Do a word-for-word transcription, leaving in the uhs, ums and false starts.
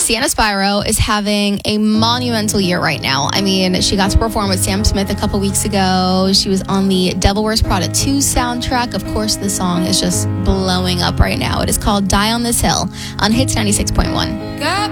Sienna Spyro is having a monumental year right now. I mean, she got to perform with Sam Smith a couple weeks ago. She was on the Devil Wears Prada two soundtrack. Of course, the song is just blowing up right now. It is called Die on This Hill on Hits ninety-six point one.